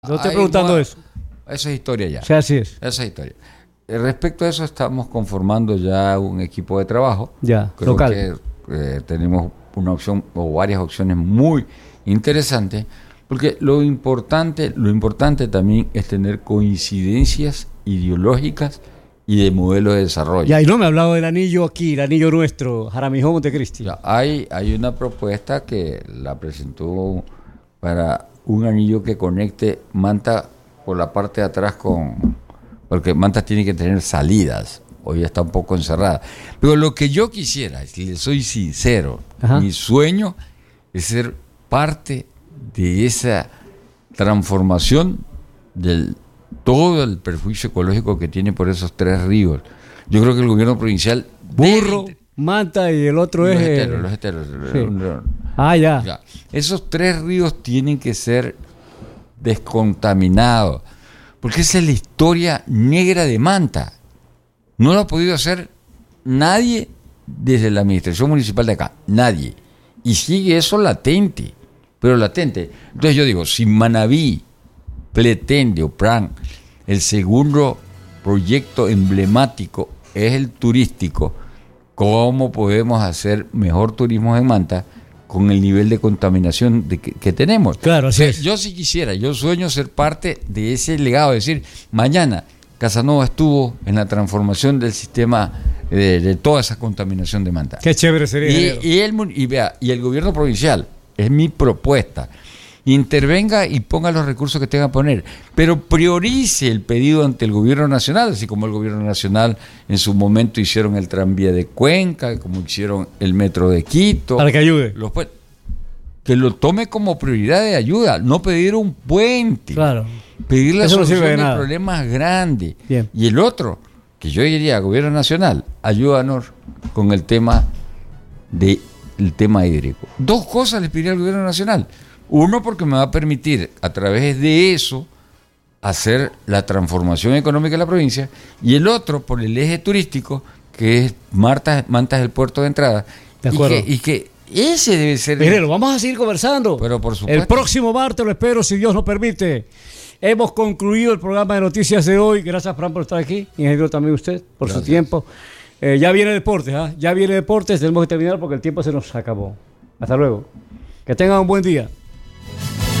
Yo estoy preguntando eso. Esa es historia ya. Sí, así es. Esa es historia. Respecto a eso, estamos conformando ya un equipo de trabajo. Ya, Creo local. que tenemos una opción o varias opciones muy interesantes, porque lo importante también es tener coincidencias ideológicas y de modelo de desarrollo. Ya, y no me ha hablado del anillo aquí, el anillo nuestro, Jaramillo Montecristi. Ya, hay una propuesta que la presentó para un anillo que conecte Manta por la parte de atrás porque Manta tiene que tener salidas, hoy está un poco encerrada. Pero lo que yo quisiera, si le soy sincero, mi sueño es ser parte de esa transformación del todo el perjuicio ecológico que tiene por esos 3 ríos. Yo creo que el gobierno provincial... Burro, Manta y el otro los es... esteros. Sí. Ya. Ya. Esos 3 ríos tienen que ser descontaminados, porque esa es la historia negra de Manta. No lo ha podido hacer nadie desde la administración municipal de acá, nadie. Y sigue eso latente, pero latente. Entonces yo digo, si Manabí pretende o plan, el segundo proyecto emblemático es el turístico, ¿cómo podemos hacer mejor turismo en Manta con el nivel de contaminación que tenemos? Claro, así es. Yo sí quisiera, yo sueño ser parte de ese legado, es decir, mañana Casanova estuvo en la transformación del sistema de toda esa contaminación de Manta. Qué chévere sería. Y el gobierno provincial, es mi propuesta, intervenga y ponga los recursos que tenga que poner, pero priorice el pedido ante el gobierno nacional, así como el gobierno nacional en su momento hicieron el tranvía de Cuenca, como hicieron el metro de Quito. Para que ayude. Que lo tome como prioridad de ayuda, no pedir un puente, Claro. pedir la Eso no solución sirve de de nada. problemas grandes. Bien. Y el otro, que yo diría, gobierno nacional, ayúdanos con el tema hídrico. 2 cosas les pediría al gobierno nacional. Uno, porque me va a permitir a través de eso hacer la transformación económica de la provincia, y el otro por el eje turístico, que es Manta es el puerto de entrada. De acuerdo. Y que ese debe ser... Mire, lo vamos a seguir conversando. Pero por supuesto. El próximo martes lo espero, si Dios nos permite. Hemos concluido el programa de noticias de hoy. Gracias, Fran, por estar aquí. Ingeniero, también usted, por Gracias. su tiempo. Ya viene deportes, ya viene deportes. Tenemos que terminar porque el tiempo se nos acabó. Hasta luego. Que tengan un buen día.